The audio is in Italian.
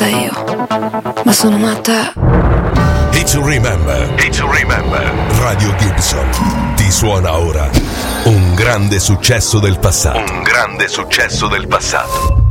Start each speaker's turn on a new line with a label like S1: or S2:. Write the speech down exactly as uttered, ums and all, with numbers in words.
S1: matta io, ma sono matta.
S2: Hit to remember, hit to remember. Radio Gibson ti suona ora un grande successo del passato. Un grande successo del passato.